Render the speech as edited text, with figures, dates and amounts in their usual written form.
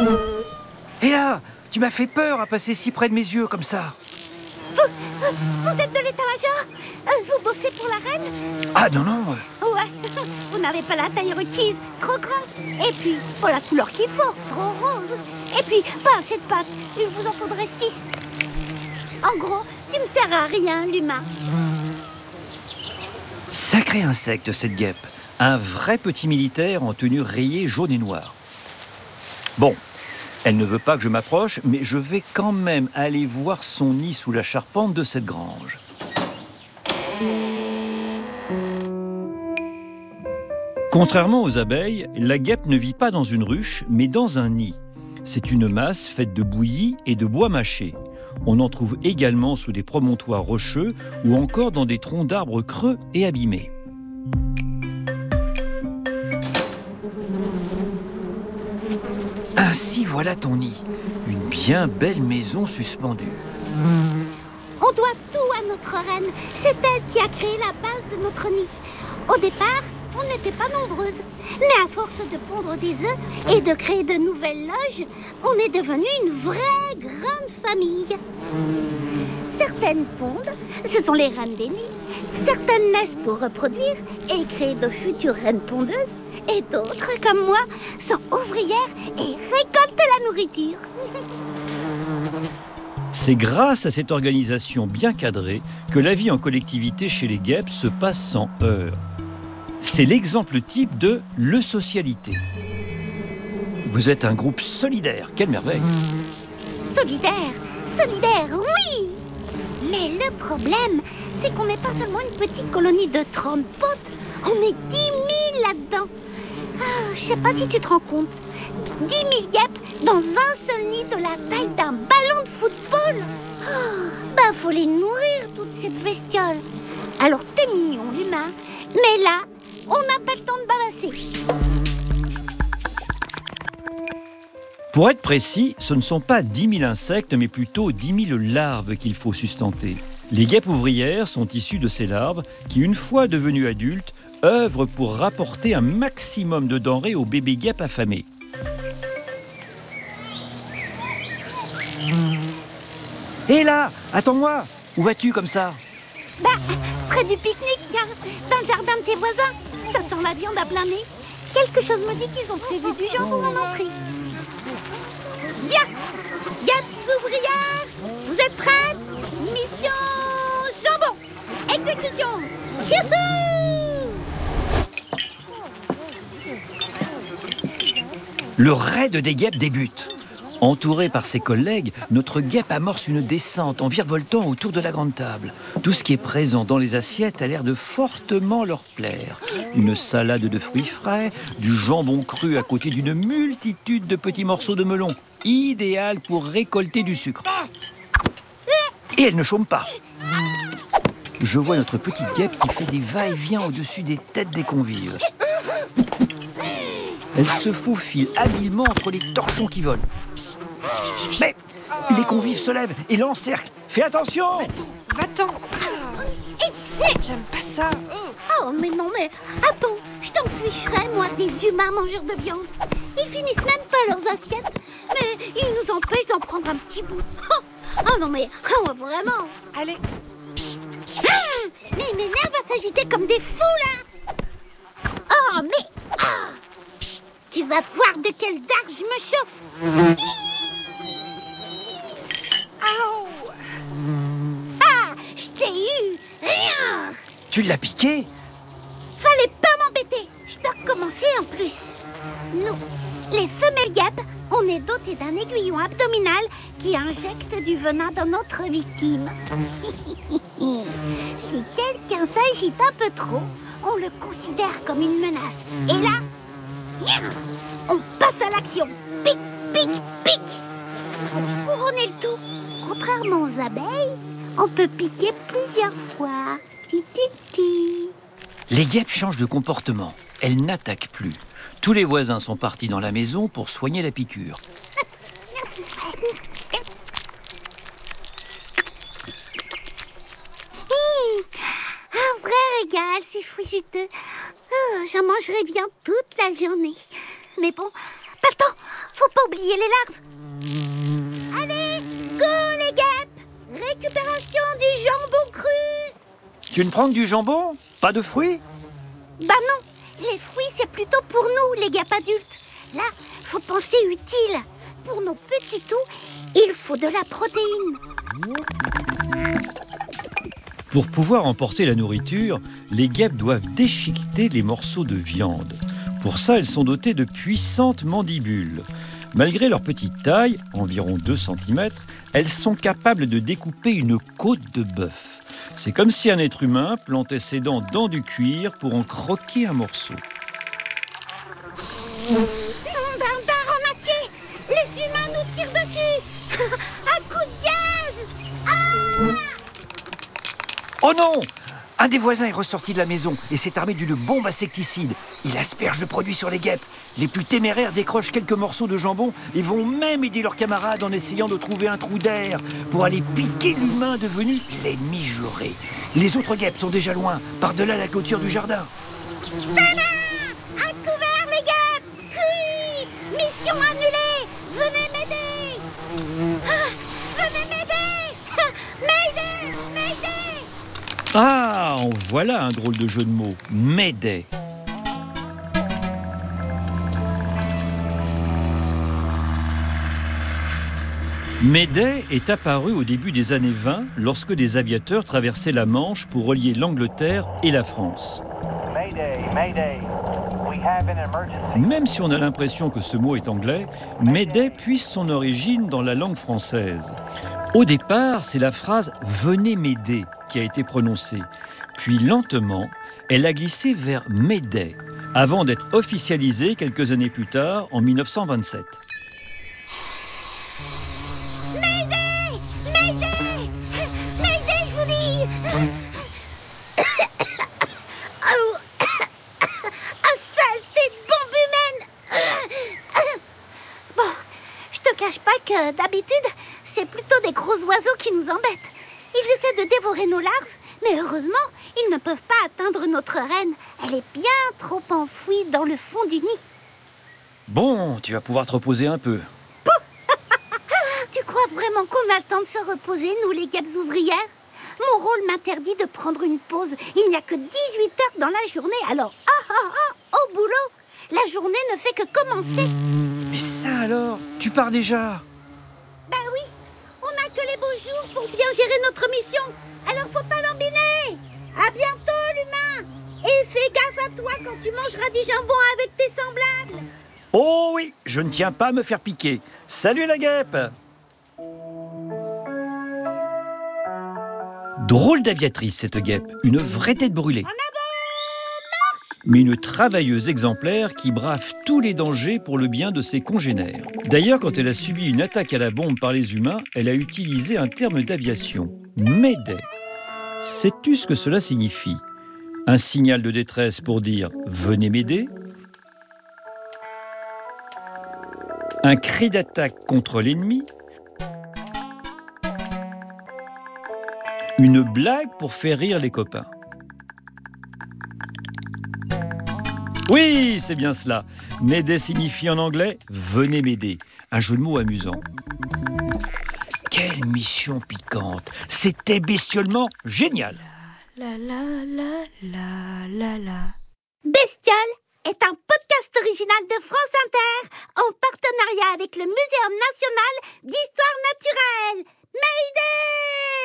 Et là, tu m'as fait peur à passer si près de mes yeux comme ça. Vous êtes de l'état-major? Vous bossez pour la reine? Ah non, non. Ouais, vous n'avez pas la taille requise, trop grande. Et puis, pas la couleur qu'il faut, trop rose. Et puis, pas assez de pattes, il vous en faudrait 6. En gros, tu me sers à rien, l'humain. Sacré insecte, cette guêpe. Un vrai petit militaire en tenue rayée jaune et noire. Bon, elle ne veut pas que je m'approche, mais je vais quand même aller voir son nid sous la charpente de cette grange. Contrairement aux abeilles, la guêpe ne vit pas dans une ruche, mais dans un nid. C'est une masse faite de bouillie et de bois mâché. On en trouve également sous des promontoires rocheux ou encore dans des troncs d'arbres creux et abîmés. Ainsi voilà ton nid, une bien belle maison suspendue. On doit tout à notre reine. C'est elle qui a créé la base de notre nid. Au départ, on n'était pas nombreuses. Mais à force de pondre des œufs et de créer de nouvelles loges, on est devenu une vraie grande famille. Certaines pondent, ce sont les reines des nids. Certaines naissent pour reproduire et créer de futures reines pondeuses. Et d'autres, comme moi, sont ouvrières et récoltent la nourriture. C'est grâce à cette organisation bien cadrée que la vie en collectivité chez les guêpes se passe sans heurts. C'est l'exemple type de l'eusocialité. Vous êtes un groupe solidaire, quelle merveille! Solidaire, solidaire, oui! Mais le problème, c'est qu'on n'est pas seulement une petite colonie de 30 potes, on est 10 000 là-dedans. Je sais pas si tu te rends compte. 10 000 guêpes dans un seul nid de la taille d'un ballon de football. Faut les nourrir, toutes ces bestioles. Alors t'es mignon, l'humain, mais là, on n'a pas le temps de bavasser. Pour être précis, ce ne sont pas 10 000 insectes, mais plutôt 10 000 larves qu'il faut sustenter. Les guêpes ouvrières sont issues de ces larves qui, une fois devenues adultes, œuvrent pour rapporter un maximum de denrées aux bébés guêpes affamés. Hé là, attends-moi! Où vas-tu comme ça? Près du pique-nique, tiens, dans le jardin de tes voisins. Ça sent la viande à plein nez. Quelque chose me dit qu'ils ont prévu du genre pour mon entrée. Bien, guêpes ouvrières, vous êtes prêtes? Mission jambon, exécution. Youhou! Le raid des guêpes débute. Entouré par ses collègues, notre guêpe amorce une descente en virevoltant autour de la grande table. Tout ce qui est présent dans les assiettes a l'air de fortement leur plaire. Une salade de fruits frais, du jambon cru à côté d'une multitude de petits morceaux de melon, idéal pour récolter du sucre. Et elle ne chôme pas. Je vois notre petite guêpe qui fait des va-et-vient au-dessus des têtes des convives. Elle se faufile habilement entre les torchons qui volent. Mais les convives se lèvent et l'encerclent. Fais attention! Va-t'en. J'aime pas ça. Oh, mais non, mais attends, je t'en ficherais, moi, des humains mangeurs de viande. Ils finissent même pas leurs assiettes, mais ils nous empêchent d'en prendre un petit bout. Oh non, mais vraiment. Allez. Mais ils m'énervent à s'agiter comme des fous, là. Oh, mais... Tu vas voir de quelle dark je me chauffe. Aouh. Je t'ai eu. Rien. Tu l'as piqué? Fallait pas m'embêter. Je peux recommencer en plus. Nous, les femelles guêpes, on est dotés d'un aiguillon abdominal qui injecte du venin dans notre victime. Si quelqu'un s'agite un peu trop, on le considère comme une menace. Et là, on passe à l'action. Pic, pic, pic. Pour couronner le tout, contrairement aux abeilles, on peut piquer plusieurs fois. Ti, ti, ti. Les guêpes changent de comportement. Elles n'attaquent plus. Tous les voisins sont partis dans la maison pour soigner la piqûre. Un vrai régal, ces fruits juteux. J'en mangerai bien toute la journée. Mais bon, pas le temps. Faut pas oublier les larves. Allez, go les guêpes! Récupération du jambon cru. Tu ne prends que du jambon? Pas de fruits? Bah non, les fruits c'est plutôt pour nous, les guêpes adultes. Là, faut penser utile. Pour nos petits toux, il faut de la protéine. Pour pouvoir emporter la nourriture, les guêpes doivent déchiqueter les morceaux de viande. Pour ça, elles sont dotées de puissantes mandibules. Malgré leur petite taille, environ 2 cm, elles sont capables de découper une côte de bœuf. C'est comme si un être humain plantait ses dents dans du cuir pour en croquer un morceau. D'un ramassier, les humains nous tirent dessus. Un coup de gaz. Ah! Oh non! Un des voisins est ressorti de la maison et s'est armé d'une bombe insecticide. Il asperge le produit sur les guêpes. Les plus téméraires décrochent quelques morceaux de jambon et vont même aider leurs camarades en essayant de trouver un trou d'air pour aller piquer l'humain devenu l'ennemi juré. Les autres guêpes sont déjà loin, par-delà la clôture du jardin. Tada! À couvert les guêpes! Tui! Mission annulée! Venez m'aider! Venez m'aider! M'aider! M'aider! Ah, en voilà un drôle de jeu de mots. Mayday. Mayday est apparu au début des années 20 lorsque des aviateurs traversaient la Manche pour relier l'Angleterre et la France. Mayday, Mayday. We have an emergency. Même si on a l'impression que ce mot est anglais, Mayday puise son origine dans la langue française. Au départ, c'est la phrase « Venez m'aider » qui a été prononcée. Puis lentement, elle a glissé vers Mayday, avant d'être officialisée quelques années plus tard, en 1927. Mayday! Mayday! Mayday, je vous dis! Oh! Saleté de bombe humaine! Bon, je te cache pas que d'habitude, c'est plutôt des gros oiseaux qui nous embêtent. Ils essaient de dévorer nos larves, mais heureusement, ils ne peuvent pas atteindre notre reine. Elle est bien trop enfouie dans le fond du nid. Bon, tu vas pouvoir te reposer un peu. Tu crois vraiment qu'on a le temps de se reposer, nous les guêpes ouvrières? Mon rôle m'interdit de prendre une pause. Il n'y a que 18 heures dans la journée, alors au boulot. La journée ne fait que commencer. Mais ça alors, tu pars déjà? Ben oui, on n'a que les beaux jours pour bien gérer notre mission. Alors faut pas l'embiner. À bientôt l'humain. Et fais gaffe à toi quand tu mangeras du jambon avec tes semblables. Oh oui, je ne tiens pas à me faire piquer. Salut la guêpe! Drôle d'aviatrice cette guêpe, une vraie tête brûlée. En avant, marche! Mais une travailleuse exemplaire qui brave tous les dangers pour le bien de ses congénères. D'ailleurs, quand elle a subi une attaque à la bombe par les humains, elle a utilisé un terme d'aviation, Mayday. Sais-tu ce que cela signifie? Un signal de détresse pour dire « Venez m'aider », un cri d'attaque contre l'ennemi, une blague pour faire rire les copains. Oui, c'est bien cela. M'aider signifie en anglais « venez m'aider », un jeu de mots amusant. Quelle mission piquante! C'était bestialement génial! La la la la la la. Bestial est un podcast original de France Inter en partenariat avec le Muséum national d'histoire.